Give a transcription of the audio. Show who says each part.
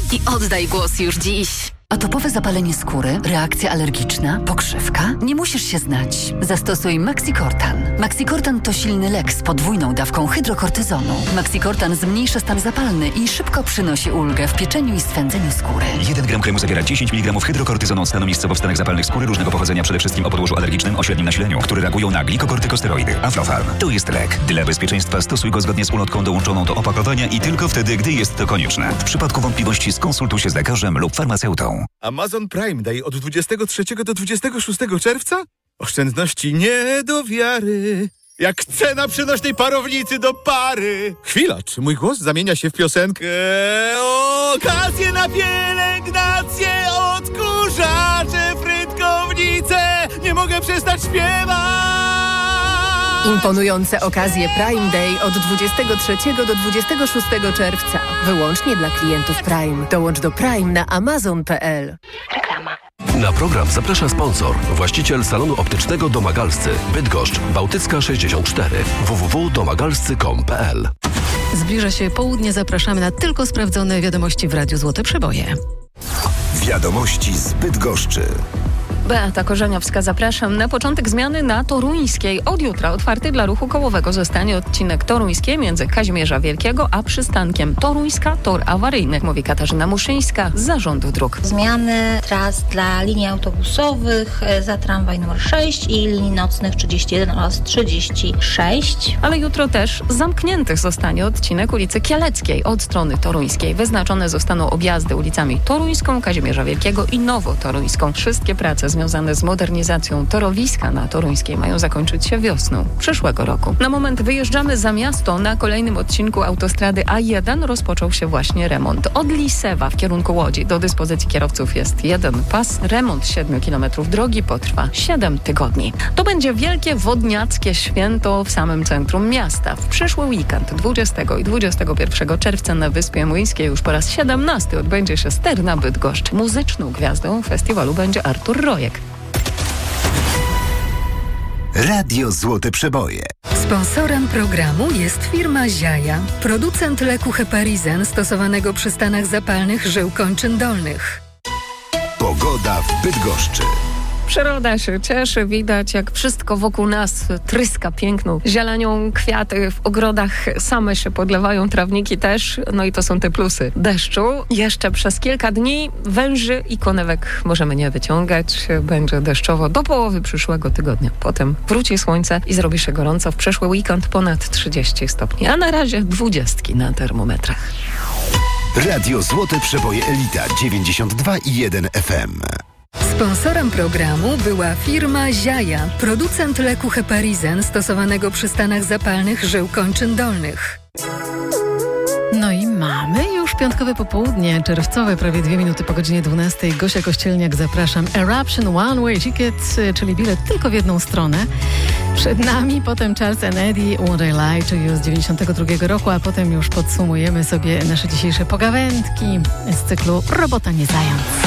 Speaker 1: i oddaj głos już dziś.
Speaker 2: Atopowe zapalenie skóry, reakcja alergiczna, pokrzywka? Nie musisz się znać. Zastosuj Maxicortan. Maxicortan to silny lek z podwójną dawką hydrokortyzonu. Maxicortan zmniejsza stan zapalny i szybko przynosi ulgę w pieczeniu i swędzeniu skóry.
Speaker 3: 1 gram kremu zawiera 10 mg hydrokortyzonu od stanu miejscowo w stanach zapalnych skóry różnego pochodzenia, przede wszystkim o podłożu alergicznym o średnim nasileniu, które reagują na glikokortykosteroidy. Aflofarm to jest lek. Dla bezpieczeństwa stosuj go zgodnie z ulotką dołączoną do opakowania i tylko wtedy, gdy jest to konieczne. W przypadku wątpliwości skonsultuj się z lekarzem lub farmaceutą.
Speaker 4: Amazon Prime Day od 23 do 26 czerwca? Oszczędności nie do wiary. Jak cena przenośnej parownicy do pary. Chwila, czy mój głos zamienia się w piosenkę? Okazje na pielęgnację, odkurzacze, frytkownice. Nie mogę przestać śpiewać.
Speaker 5: Imponujące okazje Prime Day od 23 do 26 czerwca. Wyłącznie dla klientów Prime. Dołącz do Prime na amazon.pl.
Speaker 1: Reklama.
Speaker 6: Na program zaprasza sponsor, właściciel salonu optycznego Domagalscy, Bydgoszcz, Bałtycka 64, www.domagalscy.com.pl.
Speaker 7: Zbliża się południe, zapraszamy na tylko sprawdzone wiadomości w Radiu Złote Przeboje.
Speaker 8: Wiadomości z Bydgoszczy.
Speaker 9: Beata Korzeniowska, zapraszam. Na początek zmiany na Toruńskiej. Od jutra otwarty dla ruchu kołowego zostanie odcinek Toruńskie między Kazimierza Wielkiego a przystankiem Toruńska, tor awaryjny, mówi Katarzyna Muszyńska z Zarządu Dróg.
Speaker 10: Zmiany tras dla linii autobusowych za tramwaj nr 6 i linii nocnych 31 oraz 36.
Speaker 9: Ale jutro też zamknięty zostanie odcinek ulicy Kieleckiej od strony Toruńskiej. Wyznaczone zostaną objazdy ulicami Toruńską, Kazimierza Wielkiego i Nowotoruńską. Wszystkie prace związane z modernizacją torowiska na Toruńskiej mają zakończyć się wiosną przyszłego roku. Na moment wyjeżdżamy za miasto. Na kolejnym odcinku autostrady A1 rozpoczął się właśnie remont. Od Lisewa w kierunku Łodzi do dyspozycji kierowców jest jeden pas. Remont 7 km drogi potrwa 7 tygodni. To będzie wielkie wodniackie święto w samym centrum miasta. W przyszły weekend 20 i 21 czerwca na Wyspie Młyńskiej już po raz 17 odbędzie się ster na Bydgoszcz. Muzyczną gwiazdą festiwalu będzie Artur Rojek.
Speaker 8: Radio Złote Przeboje.
Speaker 11: Sponsorem programu jest firma Ziaja, producent leku Heparizen stosowanego przy stanach zapalnych żył kończyn dolnych.
Speaker 8: Pogoda w Bydgoszczy.
Speaker 9: Przyroda się cieszy, widać jak wszystko wokół nas tryska piękną zielenią, kwiaty w ogrodach same się podlewają, trawniki też, no i to są te plusy deszczu. Jeszcze przez kilka dni węży i konewek możemy nie wyciągać, będzie deszczowo do połowy przyszłego tygodnia. Potem wróci słońce i zrobi się gorąco. W przyszły weekend ponad 30 stopni, a na razie 20 na termometrach.
Speaker 8: Radio Złote Przeboje Elita 92,1 FM.
Speaker 11: Sponsorem programu była firma Ziaja, producent leku Heparizen stosowanego przy stanach zapalnych żył kończyn dolnych.
Speaker 7: No i mamy już piątkowe popołudnie, czerwcowe, prawie 2 minuty po godzinie 12. Gosia Kościelniak, zapraszam. Eruption One Way Ticket, czyli bilet tylko w jedną stronę. Przed nami potem Charles & Eddie, What I Lie to You z 92 roku, a potem już podsumujemy sobie nasze dzisiejsze pogawędki z cyklu Robota nie zając.